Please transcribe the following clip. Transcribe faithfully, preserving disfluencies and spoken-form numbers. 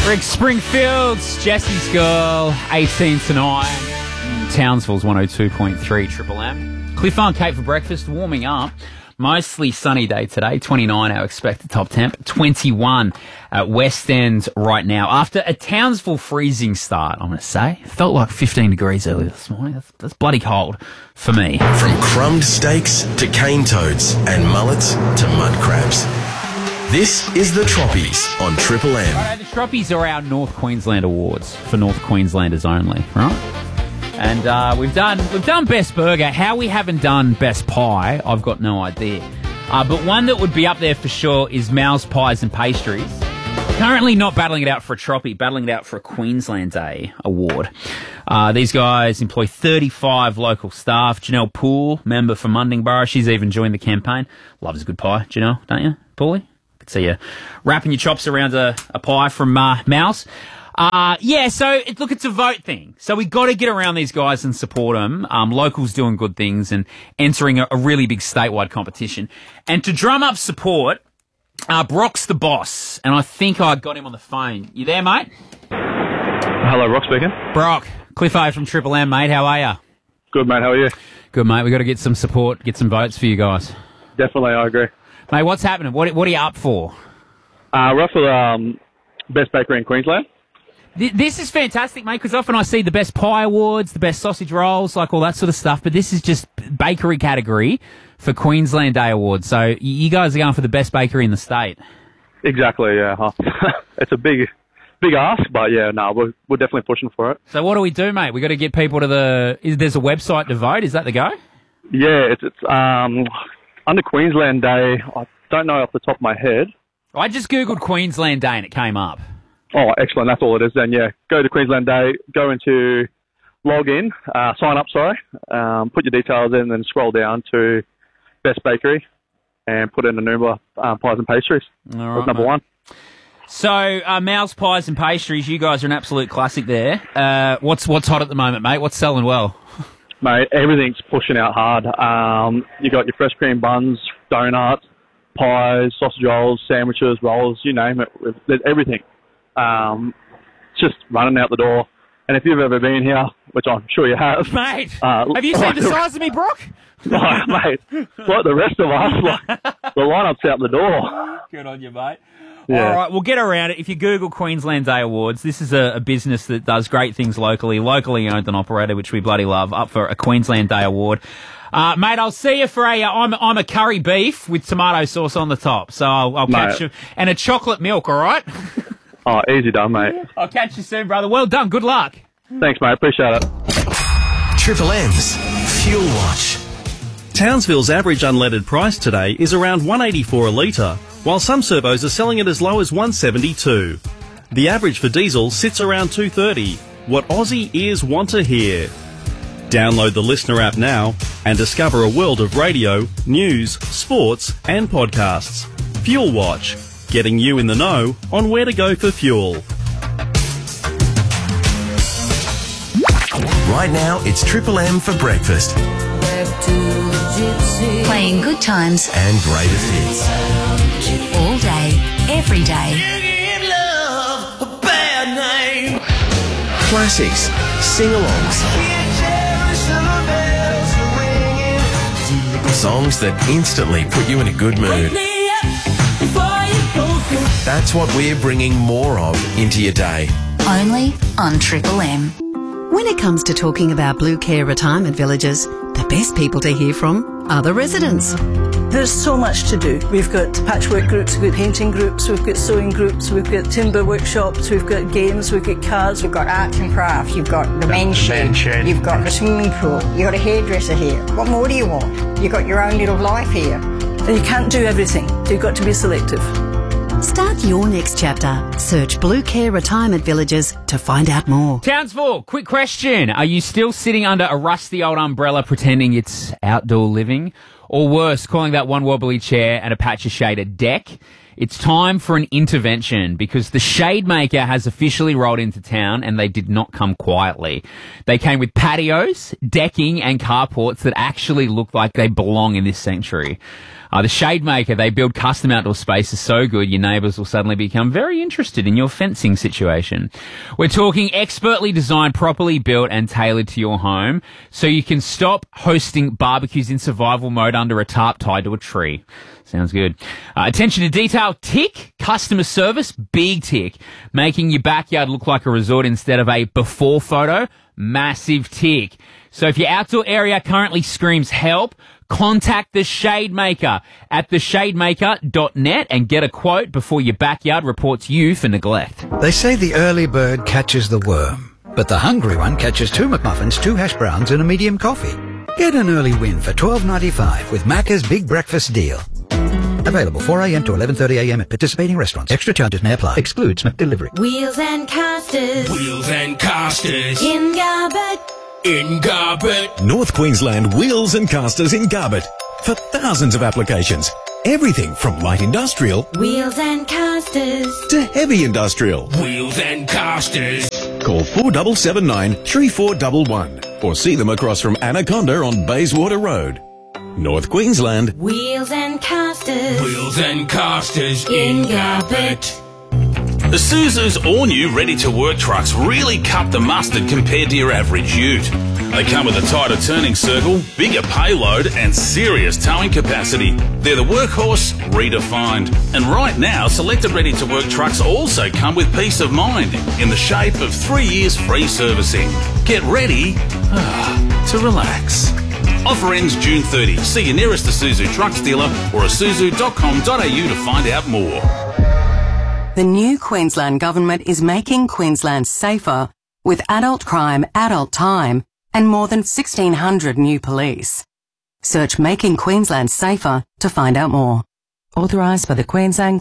Rick Springfield's Jesse's Girl, eighteen to nine. Townsville's one oh two point three Triple M. Cliff on Cape for breakfast, warming up. Mostly sunny day today, twenty-nine our expected top temp, twenty-one at West End right now. After a Townsville freezing start, I'm going to say. It felt like fifteen degrees earlier this morning. That's, that's bloody cold for me. From crumbed steaks to cane toads and mullets to mud crabs. This is the Troppies on Triple M. Right, the Troppies are our North Queensland Awards for North Queenslanders only, right? And uh, we've done we've done Best Burger. How we haven't done Best Pie, I've got no idea. Uh, but one that would be up there for sure is Mal's Pies and Pastries. Currently not battling it out for a Troppy, battling it out for a Queensland Day award. Uh, these guys employ thirty-five local staff. Janelle Poole, member for Mundingborough, she's even joined the campaign. Loves a good pie, Janelle, don't you, Paulie? Could see you wrapping your chops around a, a pie from uh, Mal's. Uh, yeah, so it, look, it's a vote thing. So we got to get around these guys and support them. Um, locals doing good things and entering a, a really big statewide competition. And to drum up support, uh, Brock's the boss. And I think I got him on the phone. You there, mate? Hello, Brock speaking. Brock, Cliffo from Triple M, mate. How are you? Good, mate. How are you? Good, mate. we got to get some support, get some votes for you guys. Definitely, I agree. Mate, what's happening? What, what are you up for? Uh, we're up for the um, Best Bakery in Queensland. This is fantastic, mate, because often I see the best pie awards, the best sausage rolls, like all that sort of stuff, but this is just bakery category for Queensland Day Awards. So you guys are going for the best bakery in the state. Exactly, yeah. It's a big big ask, but yeah, no, we're, we're definitely pushing for it. So what do we do, mate? we got to get people to the... Is, there's a website to vote, is that the go? Yeah, it's, it's um, under Queensland Day, I don't know off the top of my head. I just Googled Queensland Day and it came up. Oh, excellent. That's all it is then, yeah. Go to Queensland Day, go into log in, uh, sign up, sorry, um, put your details in, then scroll down to Best Bakery and put in the Noomba um, Pies and Pastries. All right, That's number mate. one. So, uh, Mal's Pies and Pastries, you guys are an absolute classic there. Uh, what's what's hot at the moment, mate? What's selling well? Mate, everything's pushing out hard. Um, you got your fresh cream buns, donuts, pies, sausage rolls, sandwiches, rolls, you name it. There's everything. Um, it's just running out the door. And if you've ever been here, which I'm sure you have... Mate, uh, have you seen the size of me, Brock? No, mate. Like the rest of us, like, the lineup's out the door. Good on you, mate. Yeah. All right, we'll get around it. If you Google Queensland Day Awards, this is a, a business that does great things locally, locally owned and operated, which we bloody love, up for a Queensland Day Award. Uh, mate, I'll see you for a, uh, I'm, I'm a curry beef with tomato sauce on the top. So I'll, I'll catch you. And a chocolate milk, all right? Oh, easy done, mate. I'll catch you soon, brother. Well done. Good luck. Thanks, mate. Appreciate it. Triple M's Fuel Watch. Townsville's average unleaded price today is around one eighty-four a litre, while some servos are selling it as low as one seventy-two. The average for diesel sits around two thirty. What Aussie ears want to hear. Download the Listener app now and discover a world of radio, news, sports and podcasts. Fuel Watch, getting you in the know on where to go for fuel. Right now, it's Triple M for breakfast. Playing good times And greatest hits. all day, every day. Classics, sing-alongs, songs that instantly put you in a good mood. That's what we're bringing more of into your day. Only on Triple M. When it comes to talking about Blue Care retirement villages, the best people to hear from are the residents. There's so much to do. We've got patchwork groups, we've got painting groups, we've got sewing groups, we've got timber workshops, we've got games, we've got cars. You've got arts and crafts, you've got the men's shed, you've got the swimming pool, you've got a hairdresser here. What more do you want? You've got your own little life here. And you can't do everything. You've got to be selective. Start your next chapter. Search Blue Care Retirement Villages to find out more. Townsville, quick question. Are you still sitting under a rusty old umbrella pretending it's outdoor living? Or worse, calling that one wobbly chair and a patch of shade a deck? It's time for an intervention because the Shade Maker has officially rolled into town and they did not come quietly. They came with patios, decking and carports that actually look like they belong in this sanctuary. Uh, the Shade Maker, they build custom outdoor spaces so good your neighbours will suddenly become very interested in your fencing situation. We're talking expertly designed, properly built and tailored to your home so you can stop hosting barbecues in survival mode under a tarp tied to a tree. Sounds good. Uh, attention to detail, tick. Customer service, big tick. Making your backyard look like a resort instead of a before photo, massive tick. So if your outdoor area currently screams help, contact the Shade Maker at the shade maker dot net and get a quote before your backyard reports you for neglect. They say the early bird catches the worm, but the hungry one catches two McMuffins, two hash browns and a medium coffee. Get an early win for twelve ninety-five with Macca's Big Breakfast Deal. Available four a.m. to eleven thirty a.m. at participating restaurants. Extra charges may apply. Excludes McDelivery. Wheels and casters. Wheels and casters. In Garbutt. In Garbutt. North Queensland Wheels and Casters in Garbutt. For thousands of applications. Everything from light industrial. Wheels and casters. To heavy industrial. Wheels and casters. Call four seven seven nine, three four one one or see them across from Anaconda on Bayswater Road. North Queensland. Wheels and casters. Wheels and casters in Garbutt. Isuzu's all-new ready-to-work trucks really cut the mustard compared to your average ute. They come with a tighter turning circle, bigger payload and serious towing capacity. They're the workhorse redefined. And right now, selected ready-to-work trucks also come with peace of mind in the shape of three years free servicing. Get ready ah, to relax. Offer ends June thirtieth. See your nearest Isuzu trucks dealer or isuzu dot com dot a u to find out more. The new Queensland Government is making Queensland safer with adult crime, adult time and more than sixteen hundred new police. Search Making Queensland Safer to find out more. Authorised by the Queensland